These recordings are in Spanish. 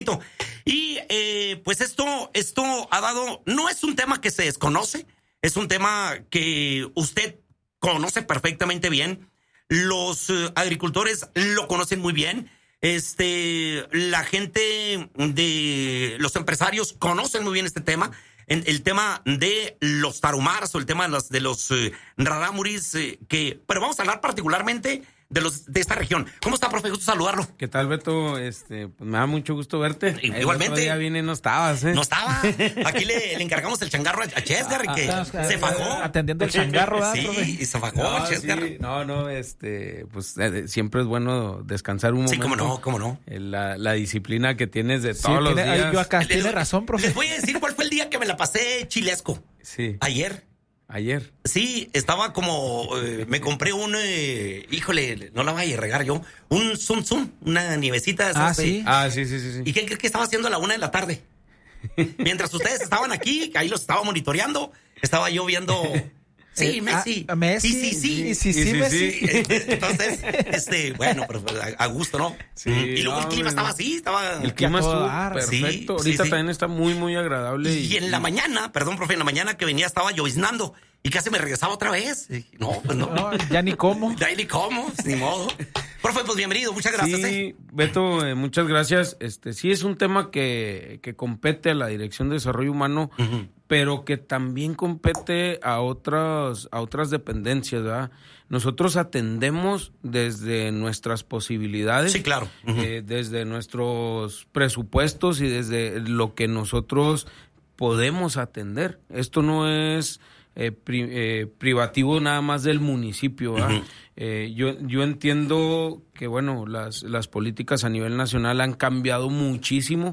Rudito. Y pues esto ha dado, no es un tema que se desconoce, es un tema que usted conoce perfectamente bien. Los agricultores lo conocen muy bien. La gente de los empresarios conocen muy bien este tema. El tema de los tarahumaras o el tema de los rarámuris, pero vamos a hablar particularmente de esta región. ¿Cómo está, profe? Gusto saludarlo. ¿Qué tal, Beto? Pues me da mucho gusto verte. Igualmente. Ya vine, no estabas, ¿eh? No estaba. Aquí le encargamos el changarro a Chesgar, que se fajó. Atendiendo el changarro, ¿verdad, sí, profe? y se fajó, Chesgar. Sí, pues siempre es bueno descansar un momento. Sí, cómo no. La disciplina que tienes de todos los días. Yo acá tiene razón, profe. Les voy a decir cuál fue el día que me la pasé chilesco. Sí. Ayer. Sí, estaba como, me compré híjole, no la vaya a regar yo, un zum zum, una nievecita. Sí. Sí. ¿Y qué crees que estaba haciendo a la 1 p.m? Mientras ustedes estaban aquí, ahí los estaba monitoreando, estaba yo viendo... Sí, Messi. Messi. Sí. Messi. Entonces, bueno, pero a gusto, ¿no? Sí, y luego el clima estaba así, El clima estuvo perfecto. Sí, ahorita también está muy, muy agradable. Y en la mañana, perdón, profe, en la mañana que venía estaba lloviznando y casi me regresaba otra vez. No, pues no. Ya ni cómo. Ni modo. Profe, pues bienvenido, muchas gracias. Sí, Beto, muchas gracias. Sí es un tema que compete a la Dirección de Desarrollo Humano, pero que también compete a otras dependencias, ¿verdad? Nosotros atendemos desde nuestras posibilidades. Sí, claro. Desde nuestros presupuestos y desde lo que nosotros podemos atender. Esto no es privativo nada más del municipio, ¿verdad? Yo entiendo que, bueno, las políticas a nivel nacional han cambiado muchísimo.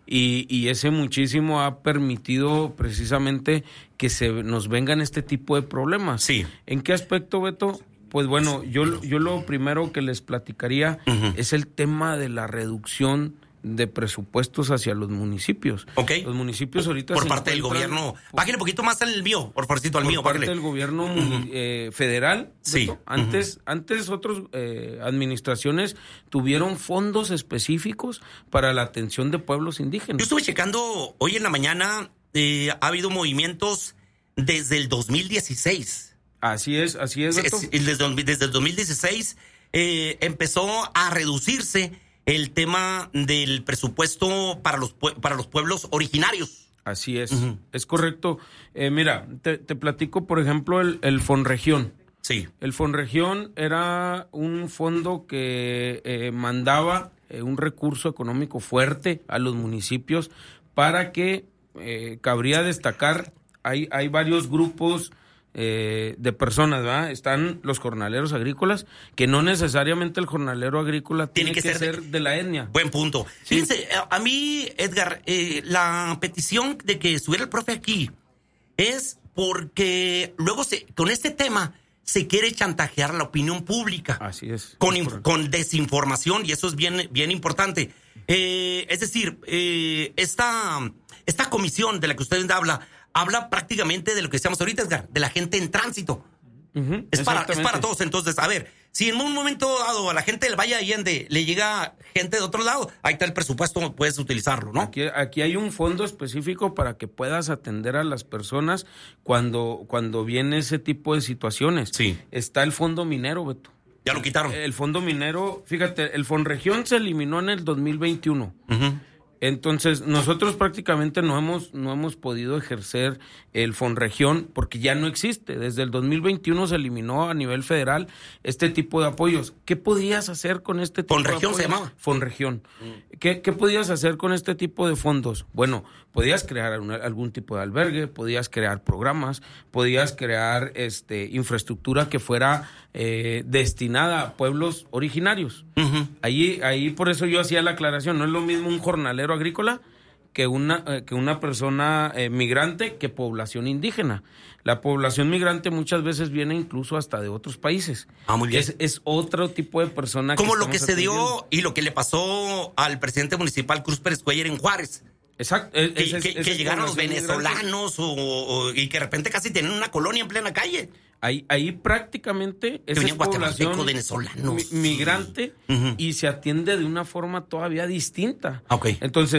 Y ese muchísimo ha permitido precisamente que se nos vengan este tipo de problemas. Sí. ¿En qué aspecto, Beto? Pues bueno, yo lo primero que les platicaría es el tema de la reducción de presupuestos hacia los municipios. Okay. Los municipios ahorita por parte del gobierno. Bájale un poquito más al mío, por favorcito al mío. Por parte del gobierno federal. Sí. Beto. Antes otras administraciones tuvieron fondos específicos para la atención de pueblos indígenas. Yo estuve checando hoy en la mañana, ha habido movimientos desde el 2016. Así es, Beto. Desde el 2016 empezó a reducirse el tema del presupuesto para los pueblos originarios. Así es, es correcto. Mira, te platico, por ejemplo, el Fonregión. Sí. El Fonregión era un fondo que mandaba un recurso económico fuerte a los municipios para que, cabría destacar, hay varios grupos de personas, ¿verdad? Están los jornaleros agrícolas, que no necesariamente el jornalero agrícola tiene que ser de la etnia. Buen punto. Sí. Fíjense, a mí, Edgar, la petición de que estuviera el profe aquí es porque luego con este tema se quiere chantajear a la opinión pública. Así es. Con desinformación, y eso es bien importante. Es decir, esta comisión de la que usted habla prácticamente de lo que decíamos ahorita, Edgar, de la gente en tránsito. Es para todos. Entonces, a ver, si en un momento dado a la gente del Valle de Allende le llega gente de otro lado, ahí está el presupuesto, puedes utilizarlo, ¿no? Aquí hay un fondo específico para que puedas atender a las personas cuando viene ese tipo de situaciones. Sí. Está el fondo minero, Beto. Ya lo quitaron. El fondo minero, fíjate, el Fonregión se eliminó en el 2021. Entonces, nosotros prácticamente no hemos podido ejercer el Fonregión porque ya no existe. Desde el 2021 se eliminó a nivel federal este tipo de apoyos. ¿Qué podías hacer con este tipo de apoyos? ¿Fonregión se llamaba? Fonregión. ¿Qué podías hacer con este tipo de fondos? Bueno, podías crear algún tipo de albergue, podías crear programas, podías crear infraestructura que fuera destinada a pueblos originarios. Ahí por eso yo hacía la aclaración. No es lo mismo un jornalero agrícola que una persona migrante que población indígena. La población migrante muchas veces viene incluso hasta de otros países. Muy bien. Es otro tipo de persona. Como lo que se dio y lo que le pasó al presidente municipal Cruz Pérez Cuellar en Juárez. Exacto. Que llegaron los venezolanos y que de repente casi tenían una colonia en plena calle. Ahí prácticamente es población venezolanos migrante y se atiende de una forma todavía distinta. Okay. Entonces,